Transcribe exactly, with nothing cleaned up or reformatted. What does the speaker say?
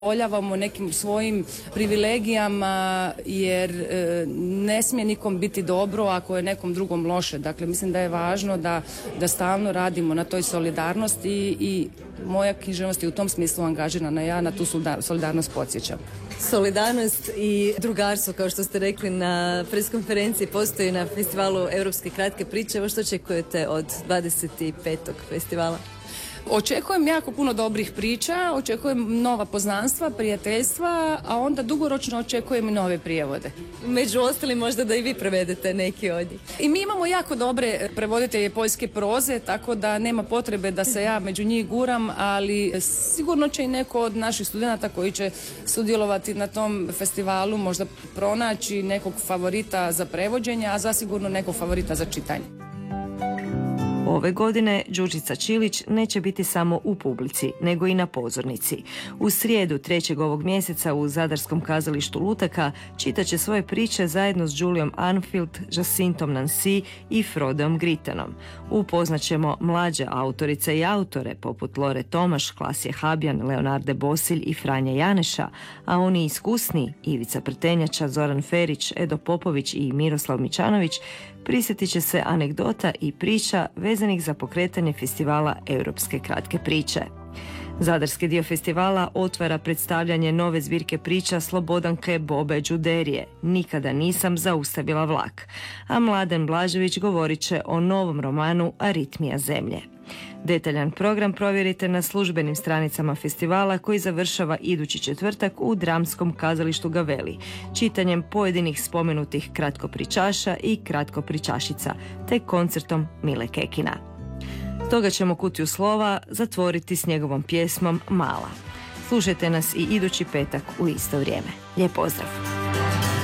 zadovoljavamo nekim svojim privilegijama jer e, ne smije nikom biti dobro ako je nekom drugom loše. Dakle, mislim da je važno da, da stalno radimo na toj solidarnosti i, i moja književnost je u tom smislu angažirana. Ja na tu solidarnost podsjećam. Solidarnost i drugarstvo, kao što ste rekli na preskonferenciji, postoji na festivalu Europske kratke priče. Evo što očekujete od dvadeset petog festivala? Očekujem jako puno dobrih priča, očekujem nova poznanstva, prijateljstva, a onda dugoročno očekujem i nove prijevode. Među ostalim možda da i vi prevedete neki od njih. I mi imamo jako dobre prevoditelje poljske proze, tako da nema potrebe da se ja među njih guram, ali sigurno će i neko od naših studenata koji će sudjelovati na tom festivalu možda pronaći nekog favorita za prevođenje, a zasigurno nekog favorita za čitanje. Ove godine Đurđica Čilić neće biti samo u publici, nego i na pozornici. U srijedu trećeg ovog mjeseca u Zadarskom kazalištu Lutaka čitat će svoje priče zajedno s Juliom Arnfield, Jacintom Nancy i Frodom Gritanom. Upoznat ćemo mlađe autorice i autore poput Lore Tomaš, Klasje Habjan, Leonarde Bosilj i Franje Janeša, a oni iskusni Ivica Prtenjača, Zoran Ferić, Edo Popović i Miroslav Mičanović prisjetit će se anegdota i priča vezanih za pokretanje festivala Europske kratke priče. Zadarski dio festivala otvara predstavljanje nove zbirke priča Slobodanke Bobe Đuderije Nikada nisam zaustavila vlak, a Mladen Blažević govorit će o novom romanu Aritmija zemlje. Detaljan program provjerite na službenim stranicama festivala koji završava idući četvrtak u Dramskom kazalištu Gaveli, čitanjem pojedinih spomenutih kratkopričaša i kratkopričašica, te koncertom Mile Kekina. Stoga ćemo Kutiju slova zatvoriti s njegovom pjesmom Mala. Slušajte nas i idući petak u isto vrijeme. Lijep pozdrav!